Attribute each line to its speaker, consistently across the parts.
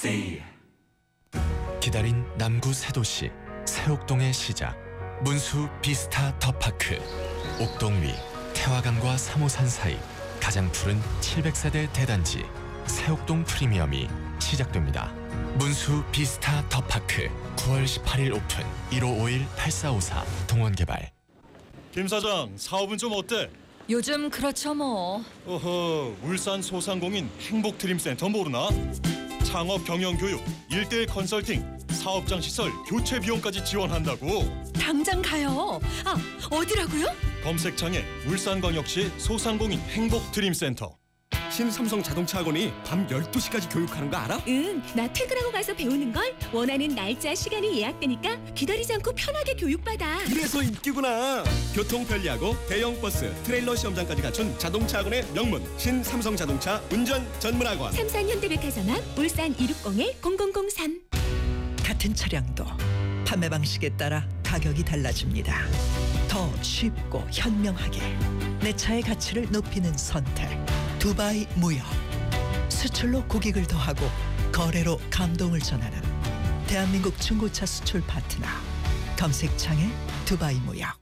Speaker 1: MBC
Speaker 2: 기다린 남구 새도시 새옥동의 시작 문수 비스타 더파크 옥동 위 태화강과 3호산 사이 가장 푸른 700세대 대단지 새옥동 프리미엄이 시작됩니다. 문수 비스타 더파크 9월 18일 오픈 1551-8454 동원개발.
Speaker 3: 김 사장, 사업은 좀 어때?
Speaker 4: 요즘 그렇죠 뭐.
Speaker 3: 어허, 울산 소상공인 행복드림센터 모르나? 창업 경영교육, 1:1 컨설팅, 사업장 시설, 교체 비용까지 지원한다고.
Speaker 4: 당장 가요. 아, 어디라고요?
Speaker 3: 검색창에 울산광역시 소상공인 행복드림센터.
Speaker 5: 신삼성 자동차 학원이 밤 12시까지 교육하는 거 알아?
Speaker 6: 응, 나 퇴근하고 가서 배우는걸. 원하는 날짜, 시간이 예약되니까 기다리지 않고 편하게 교육받아.
Speaker 5: 그래서 인기구나. 교통 편리하고 대형 버스, 트레일러 시험장까지 갖춘 자동차 학원의 명문 신삼성 자동차 운전 전문 학원.
Speaker 6: 삼산 현대백화점 앞 울산 260-0003.
Speaker 7: 같은 차량도 판매 방식에 따라 가격이 달라집니다. 더 쉽고 현명하게 내 차의 가치를 높이는 선택. 두바이 무역. 수출로 고객을 더하고 거래로 감동을 전하는 대한민국 중고차 수출 파트너. 검색창에 두바이 무역.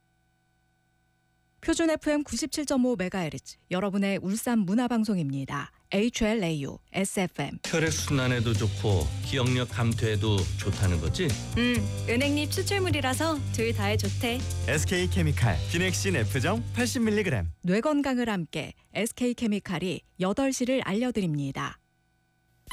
Speaker 8: 표준 FM 97.5MHz 여러분의 울산 문화방송입니다. HLAU SFM.
Speaker 9: 혈액 순환에도 좋고 기억력 감퇴에도 좋다는 거지?
Speaker 4: 은행잎 추출물이라서 둘 다에 좋대.
Speaker 10: SK케미칼 비넥신 F정 80mg.
Speaker 8: 뇌 건강을 함께 SK케미칼이 8시를 알려드립니다.